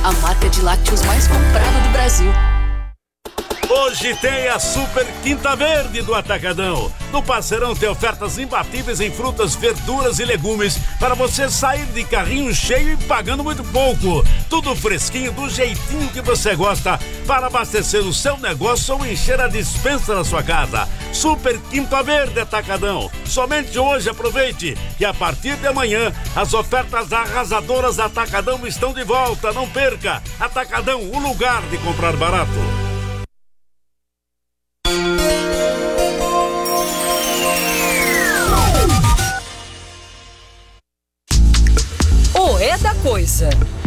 a marca de lácteos mais comprada do Brasil. Hoje tem a Super Quinta Verde do Atacadão. No Parceirão tem ofertas imbatíveis em frutas, verduras e legumes para você sair de carrinho cheio e pagando muito pouco. Tudo fresquinho, do jeitinho que você gosta, para abastecer o seu negócio ou encher a despensa da sua casa. Super Quinta Verde Atacadão. Somente hoje aproveite que a partir de amanhã as ofertas arrasadoras Atacadão estão de volta. Não perca! Atacadão, o lugar de comprar barato. O É da Coisa.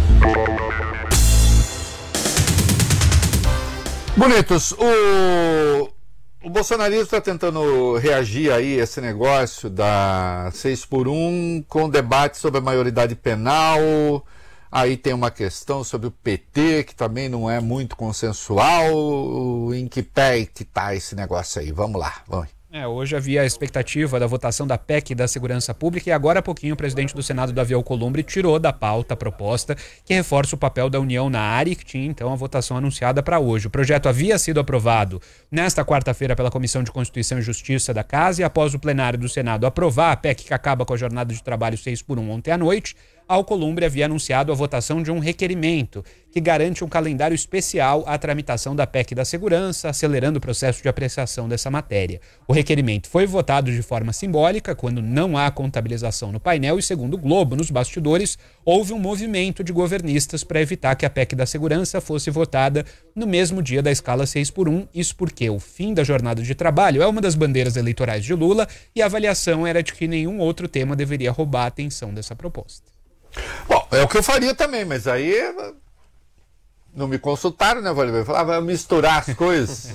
Bonitos, o bolsonarismo está tentando reagir aí a esse negócio da 6x1 com debate sobre a maioridade penal. Aí tem uma questão sobre o PT, que também não é muito consensual. Em que pé que tá esse negócio aí? Vamos lá, vamos. Hoje havia a expectativa da votação da PEC da Segurança Pública e agora há pouquinho o presidente do Senado, Davi Alcolumbre, tirou da pauta a proposta que reforça o papel da União na área e que tinha então a votação anunciada para hoje. O projeto havia sido aprovado nesta quarta-feira pela Comissão de Constituição e Justiça da Casa e após o plenário do Senado aprovar a PEC que acaba com a jornada de trabalho 6x1 ontem à noite, Alcolumbre havia anunciado a votação de um requerimento que garante um calendário especial à tramitação da PEC da Segurança, acelerando o processo de apreciação dessa matéria. O requerimento foi votado de forma simbólica, quando não há contabilização no painel e, segundo o Globo, nos bastidores, houve um movimento de governistas para evitar que a PEC da Segurança fosse votada no mesmo dia da escala 6x1, isso porque o fim da jornada de trabalho é uma das bandeiras eleitorais de Lula e a avaliação era de que nenhum outro tema deveria roubar a atenção dessa proposta. Bom, é o que eu faria também, mas aí não me consultaram, né? Vai falar, vai misturar as coisas,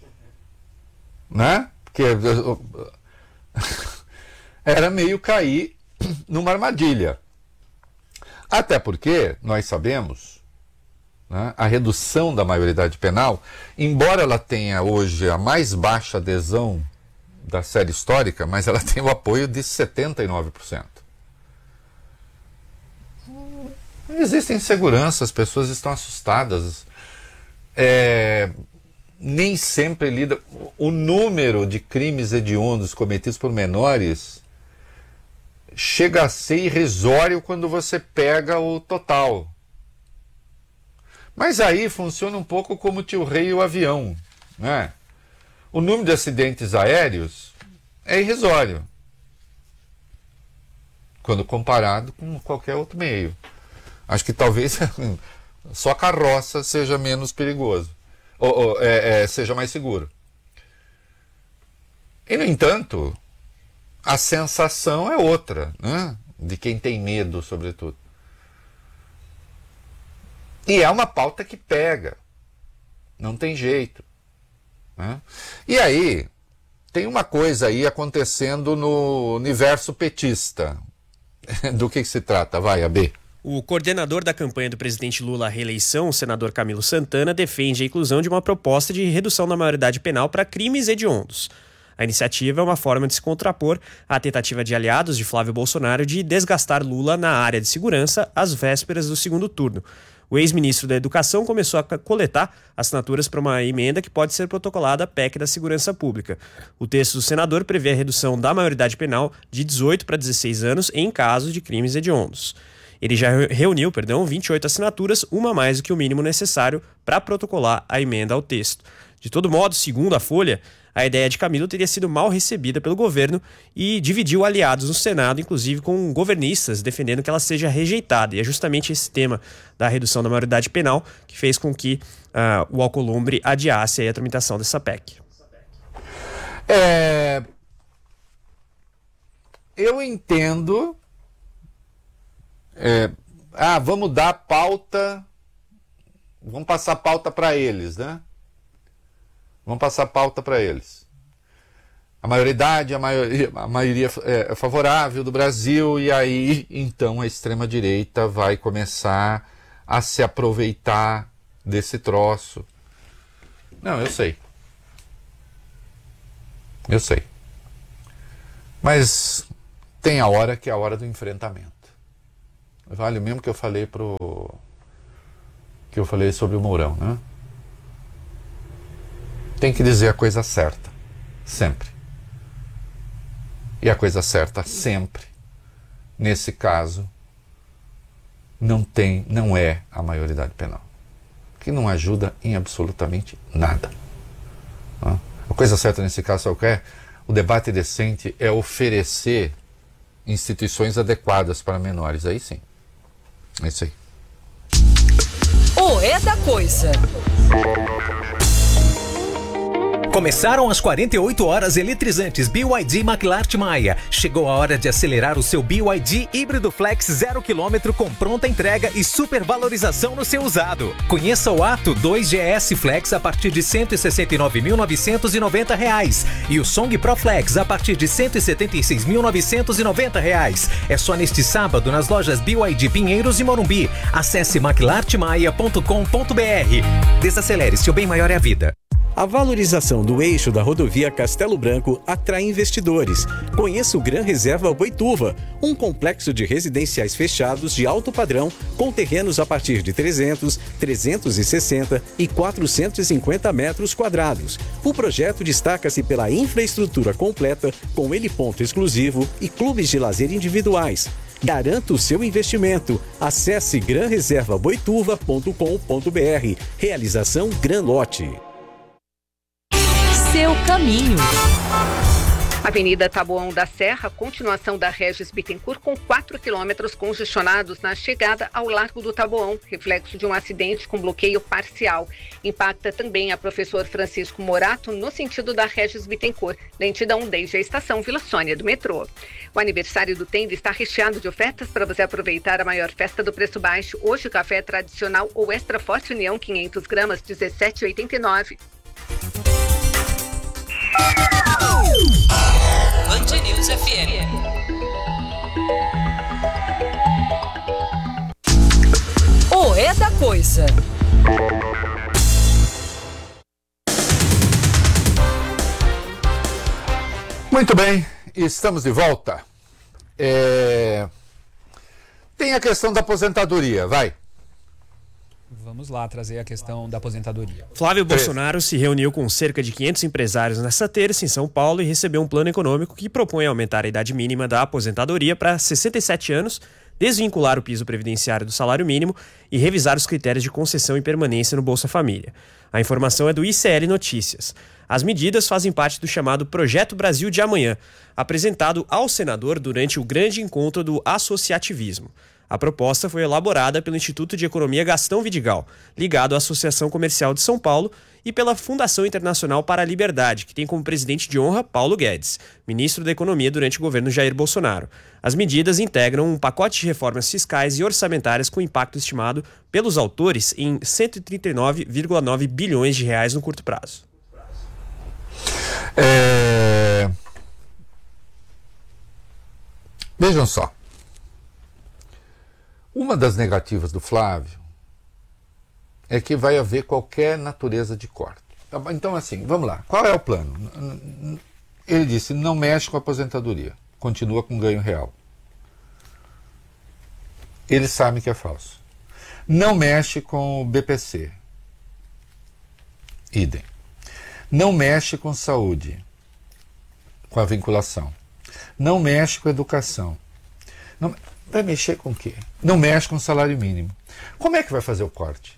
né? Porque era meio cair numa armadilha. Até porque nós sabemos, né, a redução da maioridade penal, embora ela tenha hoje a mais baixa adesão da série histórica, mas ela tem o apoio de 79%. Existem inseguranças, as pessoas estão assustadas. Nem sempre lida. O número de crimes hediondos cometidos por menores chega a ser irrisório quando você pega o total. Mas aí funciona um pouco como o tio Rei e o avião, né? O número de acidentes aéreos é irrisório quando comparado com qualquer outro meio. Acho que talvez só a carroça seja menos perigoso, seja mais seguro. E, no entanto, a sensação é outra, né? De quem tem medo, sobretudo. E é uma pauta que pega, não tem jeito, né? E aí, tem uma coisa aí acontecendo no universo petista. Do que se trata? Vai, AB. O coordenador da campanha do presidente Lula à reeleição, o senador Camilo Santana, defende a inclusão de uma proposta de redução da maioridade penal para crimes hediondos. A iniciativa é uma forma de se contrapor à tentativa de aliados de Flávio Bolsonaro de desgastar Lula na área de segurança às vésperas do segundo turno. O ex-ministro da Educação começou a coletar assinaturas para uma emenda que pode ser protocolada à PEC da Segurança Pública. O texto do senador prevê a redução da maioridade penal de 18 para 16 anos em caso de crimes hediondos. Ele já reuniu 28 assinaturas, uma a mais do que o mínimo necessário para protocolar a emenda ao texto. De todo modo, segundo a Folha, a ideia de Camilo teria sido mal recebida pelo governo e dividiu aliados no Senado, inclusive com governistas, defendendo que ela seja rejeitada. E é justamente esse tema da redução da maioridade penal que fez com que o Alcolumbre adiasse a tramitação dessa PEC. Eu entendo... vamos dar pauta, vamos passar pauta para eles, né? Vamos passar pauta para eles. A maioria é favorável do Brasil, e aí então a extrema-direita vai começar a se aproveitar desse troço. Não, eu sei. Mas tem a hora que é a hora do enfrentamento. Vale o mesmo que eu falei pro que eu falei sobre o Mourão, né? Tem que dizer a coisa certa, sempre. E a coisa certa sempre, nesse caso, não é a maioridade penal, que não ajuda em absolutamente nada. Né? A coisa certa nesse caso, sabe o que é? O debate decente é oferecer instituições adequadas para menores. Aí sim. É isso aí. O É da Coisa. Começaram as 48 horas eletrizantes BYD McLart Maia. Chegou a hora de acelerar o seu BYD híbrido flex 0 km com pronta entrega e supervalorização no seu usado. Conheça o Atto 2 GS Flex a partir de R$ 169.990 e o Song Pro Flex a partir de R$ 176.990. É só neste sábado nas lojas BYD Pinheiros e Morumbi. Acesse maclartmaia.com.br. Desacelere, seu bem maior é a vida. A valorização do eixo da rodovia Castelo Branco atrai investidores. Conheça o Gran Reserva Boituva, um complexo de residenciais fechados de alto padrão com terrenos a partir de 300, 360 e 450 metros quadrados. O projeto destaca-se pela infraestrutura completa, com heliponto exclusivo e clubes de lazer individuais. Garanta o seu investimento. Acesse granreservaboituva.com.br. Realização Gran Lote. Seu caminho. Avenida Taboão da Serra, continuação da Regis Bittencourt, com 4 quilômetros congestionados na chegada ao Largo do Taboão, reflexo de um acidente com bloqueio parcial. Impacta também a Professor Francisco Morato no sentido da Regis Bittencourt, lentidão desde a estação Vila Sônia do metrô. O aniversário do Tenda está recheado de ofertas para você aproveitar a maior festa do preço baixo. Hoje, café tradicional ou extra forte União 500 gramas, R$ 17,89. Band News FM. O É da Coisa. Muito bem, estamos de volta. Tem a questão da aposentadoria, vai. Vamos lá trazer a questão da aposentadoria. Flávio Bolsonaro se reuniu com cerca de 500 empresários nesta terça em São Paulo e recebeu um plano econômico que propõe aumentar a idade mínima da aposentadoria para 67 anos, desvincular o piso previdenciário do salário mínimo e revisar os critérios de concessão e permanência no Bolsa Família. A informação é do ICL Notícias. As medidas fazem parte do chamado Projeto Brasil de Amanhã, apresentado ao senador durante o grande encontro do associativismo. A proposta foi elaborada pelo Instituto de Economia Gastão Vidigal, ligado à Associação Comercial de São Paulo, e pela Fundação Internacional para a Liberdade, que tem como presidente de honra Paulo Guedes, ministro da Economia durante o governo Jair Bolsonaro. As medidas integram um pacote de reformas fiscais e orçamentárias com impacto estimado pelos autores em 139,9 bilhões de reais no curto prazo. Vejam só. Uma das negativas do Flávio é que vai haver qualquer natureza de corte. Então, assim, vamos lá. Qual é o plano? Ele disse, não mexe com a aposentadoria. Continua com ganho real. Eles sabem que é falso. Não mexe com o BPC. Idem. Não mexe com saúde. Com a vinculação. Não mexe com educação. Não... Vai mexer com o quê? Não mexe com o salário mínimo. Como é que vai fazer o corte?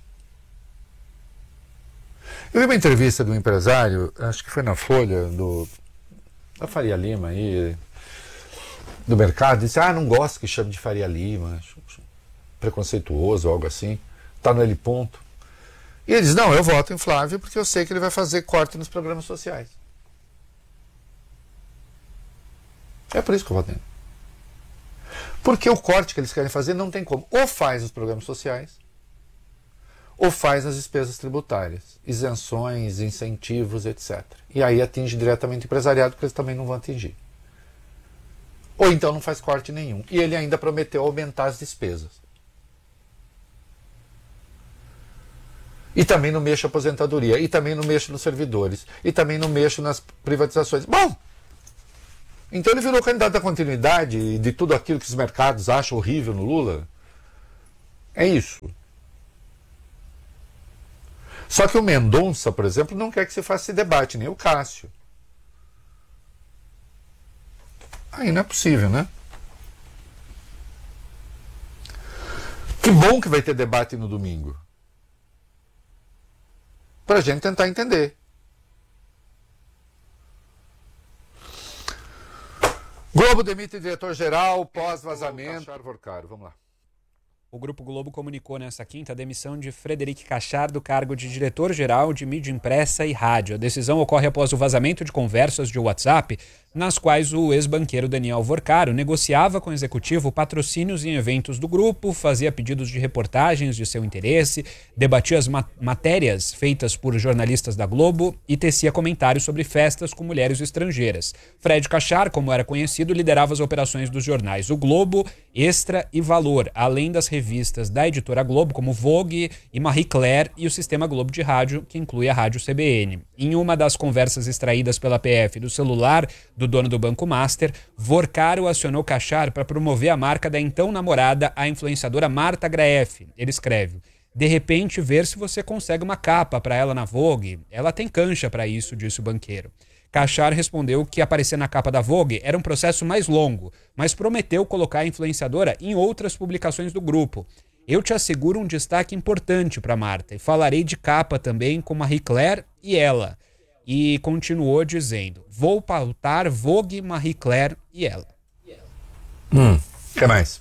Eu vi uma entrevista de um empresário, acho que foi na Folha, da Faria Lima, aí, do mercado, disse, não gosto que chame de Faria Lima, acho preconceituoso, algo assim, está no L ponto. E ele diz, não, eu voto em Flávio porque eu sei que ele vai fazer corte nos programas sociais. É por isso que eu voto nele. Porque o corte que eles querem fazer não tem como. Ou faz os programas sociais, ou faz as despesas tributárias, isenções, incentivos, etc. E aí atinge diretamente o empresariado, porque eles também não vão atingir. Ou então não faz corte nenhum. E ele ainda prometeu aumentar as despesas. E também não mexe a aposentadoria, e também não mexe nos servidores, e também não mexe nas privatizações. Bom! Então ele virou candidato à continuidade de tudo aquilo que os mercados acham horrível no Lula. É isso. Só que o Mendonça, por exemplo, não quer que se faça esse debate, nem o Cássio. Aí não é possível, né? Que bom que vai ter debate no domingo. Para a gente tentar entender. Globo demite diretor-geral pós-vazamento. Vamos lá. O Grupo Globo comunicou nesta quinta a demissão de Frederic Cachard do cargo de diretor-geral de mídia impressa e rádio. A decisão ocorre após o vazamento de conversas de WhatsApp, nas quais o ex-banqueiro Daniel Vorcaro negociava com o executivo patrocínios em eventos do grupo, fazia pedidos de reportagens de seu interesse, debatia as matérias feitas por jornalistas da Globo e tecia comentários sobre festas com mulheres estrangeiras. Fred Cachard, como era conhecido, liderava as operações dos jornais O Globo, Extra e Valor, além das revistas da editora Globo, como Vogue e Marie Claire, e o Sistema Globo de Rádio, que inclui a Rádio CBN. Em uma das conversas extraídas pela PF do celular do dono do Banco Master, Vorcaro acionou Cachard para promover a marca da então namorada, a influenciadora Marta Graeff. Ele escreve: de repente, ver se você consegue uma capa para ela na Vogue. Ela tem cancha para isso, disse o banqueiro. Cachard respondeu que aparecer na capa da Vogue era um processo mais longo, mas prometeu colocar a influenciadora em outras publicações do grupo. Eu te asseguro um destaque importante para Marta e falarei de capa também com Marie Claire e ela. E continuou dizendo: vou pautar Vogue, Marie Claire e ela. O que mais?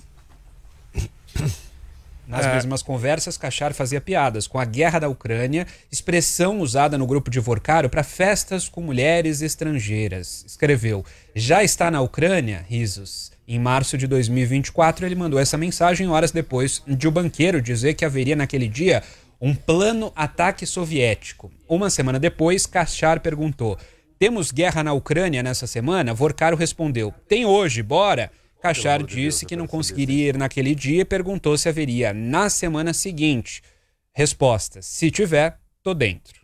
Nas mesmas conversas, Cachard fazia piadas com a guerra da Ucrânia, expressão usada no grupo de Vorcaro para festas com mulheres estrangeiras. Escreveu: já está na Ucrânia? Risos. Em março de 2024, ele mandou essa mensagem horas depois de o banqueiro dizer que haveria naquele dia um plano ataque soviético. Uma semana depois, Cachard perguntou: temos guerra na Ucrânia nessa semana? Vorcaro respondeu: tem hoje, bora? Cachard disse que não conseguiria ir naquele dia e perguntou se haveria na semana seguinte. Resposta: se tiver, tô dentro.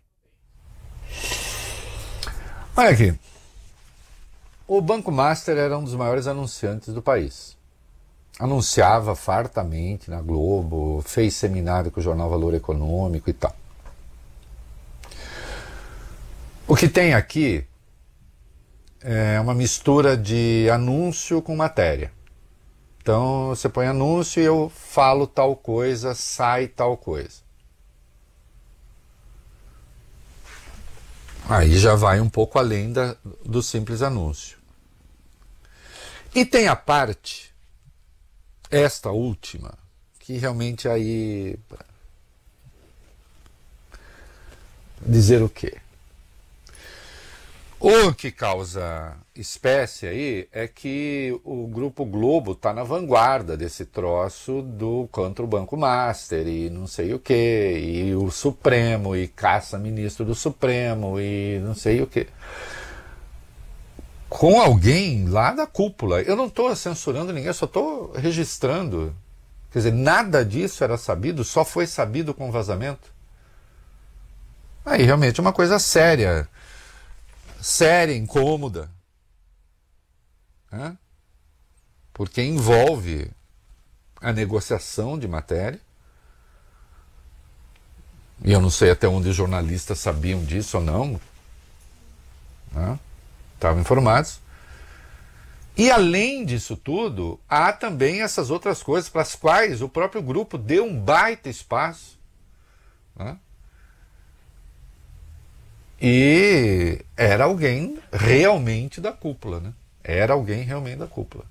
Olha aqui. O Banco Master era um dos maiores anunciantes do país. Anunciava fartamente na Globo, fez seminário com o jornal Valor Econômico e tal. O que tem aqui é uma mistura de anúncio com matéria. Então você põe anúncio e eu falo tal coisa, sai tal coisa. Aí já vai um pouco além do simples anúncio. E tem a parte, esta última, que realmente aí... dizer o quê? O que causa espécie aí é que o Grupo Globo está na vanguarda desse troço do contra o Banco Master e não sei o quê, e o Supremo, e caça ministro do Supremo, e não sei o quê. Com alguém lá da cúpula. Eu não estou censurando ninguém, eu só estou registrando. Quer dizer, nada disso era sabido, só foi sabido com vazamento. Aí realmente é uma coisa séria. Séria, incômoda. Né? Porque envolve a negociação de matéria. E eu não sei até onde os jornalistas sabiam disso ou não. Né? Estavam informados. E além disso tudo, há também essas outras coisas para as quais o próprio grupo deu um baita espaço. Né? E era alguém realmente da cúpula. Né? Era alguém realmente da cúpula.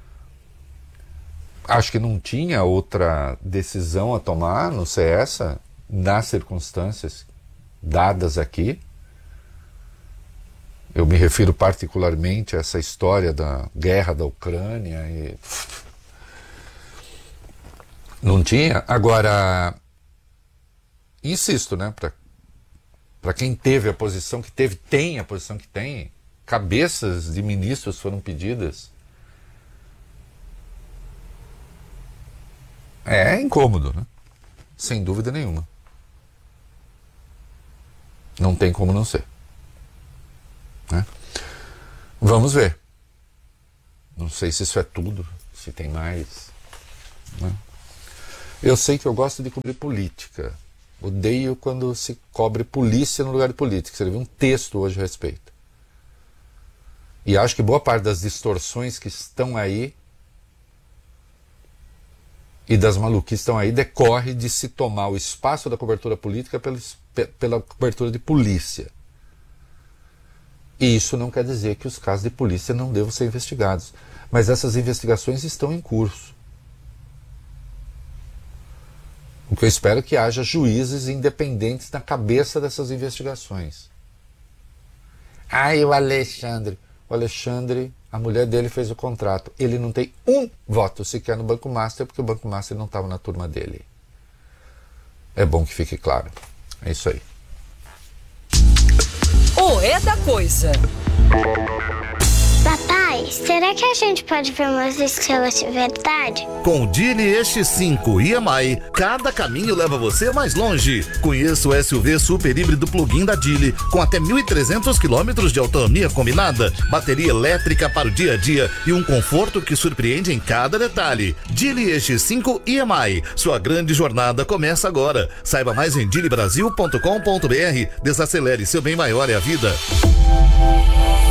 Acho que não tinha outra decisão a tomar, não sei essa, nas circunstâncias dadas aqui. Eu me refiro particularmente a essa história da guerra da Ucrânia. E... não tinha. Agora, insisto, né, para quem teve a posição que teve, tem a posição que tem, cabeças de ministros foram pedidas. É incômodo, né? Sem dúvida nenhuma. Não tem como não ser. Né? Vamos ver. Não sei se isso é tudo, se tem mais. Né? Eu sei que eu gosto de cobrir política. Odeio quando se cobre polícia no lugar de política. Escrevi um texto hoje a respeito. E acho que boa parte das distorções que estão aí e das maluquices que estão aí decorre de se tomar o espaço da cobertura política pela cobertura de polícia. E isso não quer dizer que os casos de polícia não devam ser investigados. Mas essas investigações estão em curso. O que eu espero é que haja juízes independentes na cabeça dessas investigações. E o Alexandre. O Alexandre, a mulher dele fez o contrato. Ele não tem um voto sequer no Banco Master, porque o Banco Master não estava na turma dele. É bom que fique claro. É isso aí. O É da Coisa. Papai, será que a gente pode ver umas estrelas de verdade? Com o Geely X5 EMI, cada caminho leva você mais longe. Conheça o SUV super híbrido plug-in da Geely, com até 1.300 km de autonomia combinada, bateria elétrica para o dia a dia e um conforto que surpreende em cada detalhe. Geely X5 EMI, sua grande jornada começa agora. Saiba mais em geelybrasil.com.br. Desacelere, seu bem maior é a vida.